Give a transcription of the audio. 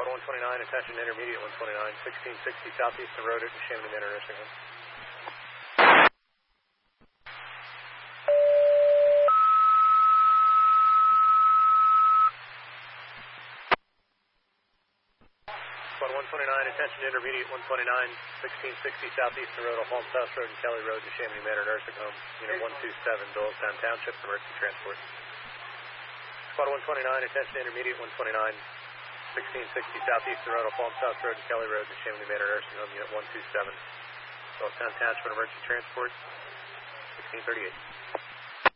Squad 129, attention intermediate 129, 1660 southeast of the road at Chamonix Manor Nursing Home. Squad 129, attention intermediate 129, 1660 southeast of the road off Holmes House Road and Kelly Road to Chamonix Manor Nursing Home. Unit 127, Doylestown Township, emergency transport. Squad 129, attention intermediate 129, 1660 southeast of the road off Holmes House Road and Kelly Road to Chamonix Manor Nursing Home. Unit 127, Doylestown Township, emergency transport, 1638.